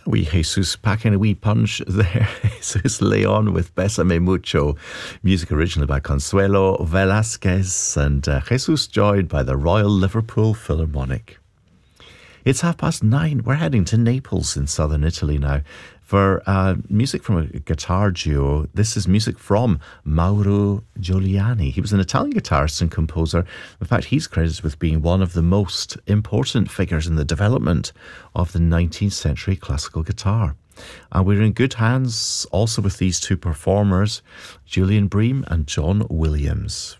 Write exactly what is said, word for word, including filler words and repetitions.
wee Jesus packing a wee punch there. Jesus Leon with Bésame Mucho. Music originally by Consuelo Velasquez and uh, Jesus joined by the Royal Liverpool Philharmonic. It's half past nine. We're heading to Naples in southern Italy now for uh, music from a guitar duo. This is music from Mauro Giuliani. He was an Italian guitarist and composer. In fact, he's credited with being one of the most important figures in the development of the nineteenth century classical guitar. And we're in good hands also with these two performers, Julian Bream and John Williams.